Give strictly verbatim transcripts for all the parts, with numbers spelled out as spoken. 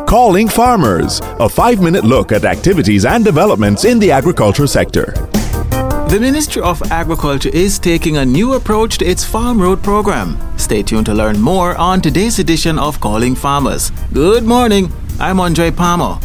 Calling Farmers, a five-minute look at activities and developments in the agriculture sector. The Ministry of Agriculture is taking a new approach to its Farm Road program. Stay tuned to learn more on today's edition of Calling Farmers. Good morning, I'm Andre Palmer.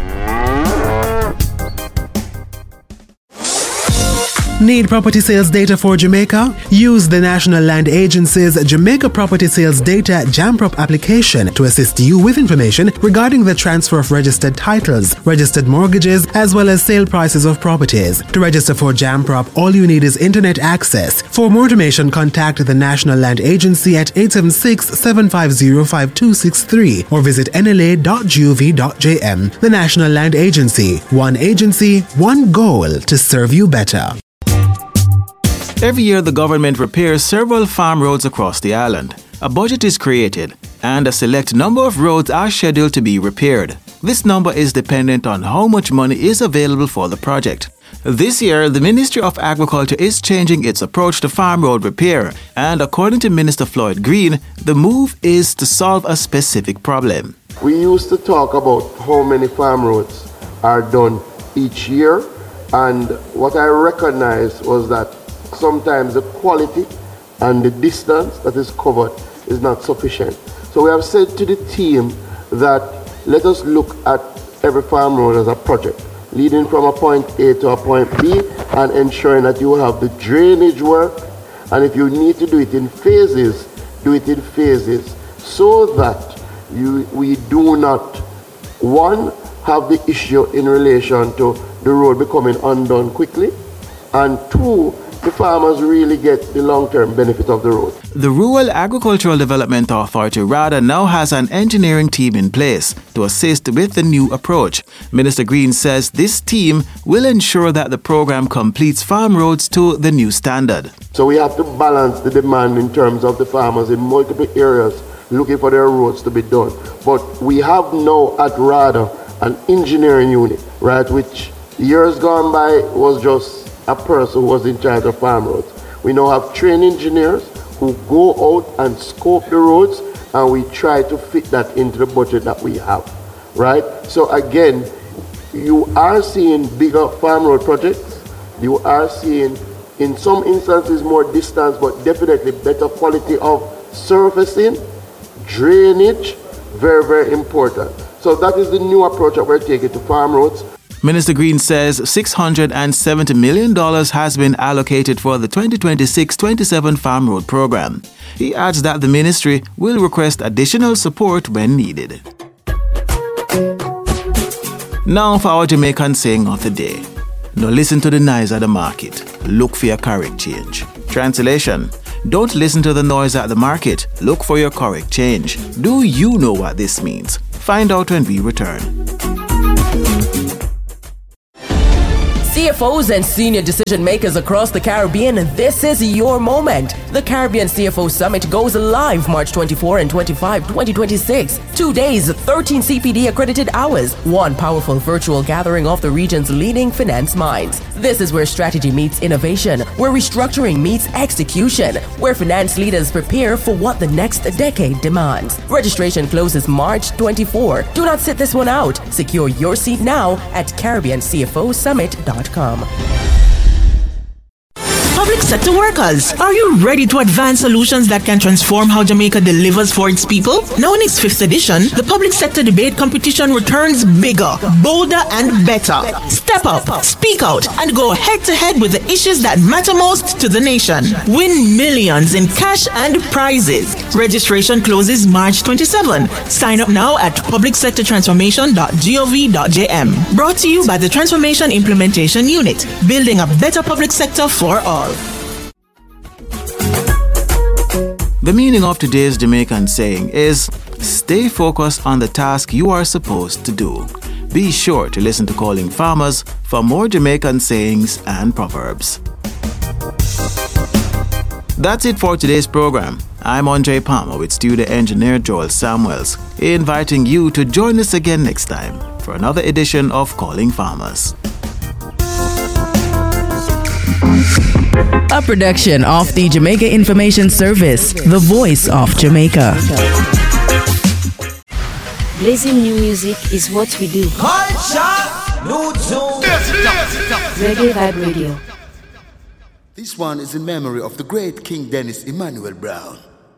Need property sales data for Jamaica? Use the National Land Agency's Jamaica Property Sales Data JAMPROP application to assist you with information regarding the transfer of registered titles, registered mortgages, as well as sale prices of properties. To register for JAMPROP, all you need is internet access. For more information, contact the National Land Agency at eight seven six, seven five zero, five two six three or visit n l a dot gov dot j m. The National Land Agency. One agency, one goal to serve you better. Every year, the government repairs several farm roads across the island. A budget is created, and a select number of roads are scheduled to be repaired. This number is dependent on how much money is available for the project. This year, the Ministry of Agriculture is changing its approach to farm road repair, and according to Minister Floyd Green, the move is to solve a specific problem. We used to talk about how many farm roads are done each year, and what I recognized was that sometimes the quality and the distance that is covered is not sufficient. So we have said to the team that let us look at every farm road as a project, leading from a point A to a point B and ensuring that you have the drainage work, and if you need to do it in phases, do it in phases so that you, we do not, one, have the issue in relation to the road becoming undone quickly, and two, the farmers really get the long-term benefit of the road. The Rural Agricultural Development Authority RADA now has an engineering team in place to assist with the new approach. Minister Green says this team will ensure that the program completes farm roads to the new standard. So we have to balance the demand in terms of the farmers in multiple areas looking for their roads to be done. But we have now at RADA an engineering unit, right, which years gone by was just a person who was in charge of farm roads. We now have trained engineers who go out and scope the roads, and we try to fit that into the budget that we have, right? So again, you are seeing bigger farm road projects. You are seeing, in some instances, more distance, but definitely better quality of surfacing, drainage, very, very important. So that is the new approach that we're taking to farm roads. Minister Green says six hundred seventy million dollars has been allocated for the twenty twenty-six twenty-seven Farm Road program. He adds that the ministry will request additional support when needed. Now for our Jamaican saying of the day. No listen to the noise at the market. Look for your correct change. Translation: don't listen to the noise at the market. Look for your correct change. Do you know what this means? Find out when we return. C F Os and senior decision makers across the Caribbean, this is your moment. The Caribbean C F O Summit goes live March twenty-fourth and twenty-fifth, twenty twenty-six. Two days, thirteen C P D accredited hours, one powerful virtual gathering of the region's leading finance minds. This is where strategy meets innovation, where restructuring meets execution, where finance leaders prepare for what the next decade demands. Registration closes March twenty-fourth. Do not sit this one out. Secure your seat now at Caribbean C F O Summit dot com. Public sector workers, are you ready to advance solutions that can transform how Jamaica delivers for its people? Now in its fifth edition, the Public Sector Debate Competition returns bigger, bolder, and better. Step up, speak out, and go head-to-head with the issues that matter most to the nation. Win millions in cash and prizes. Registration closes March twenty-seventh. Sign up now at public sector transformation dot gov dot j m. Brought to you by the Transformation Implementation Unit, building a better public sector for all. The meaning of today's Jamaican saying is, stay focused on the task you are supposed to do. Be sure to listen to Calling Farmers for more Jamaican sayings and proverbs. That's it for today's program. I'm Andre Palmer with studio engineer Joel Samuels, inviting you to join us again next time for another edition of Calling Farmers. A production of the Jamaica Information Service, the voice of Jamaica. Blazing new music is what we do. Culture, new tune. Reggae Vibe Radio. This one is in memory of the great King Dennis Emmanuel Brown.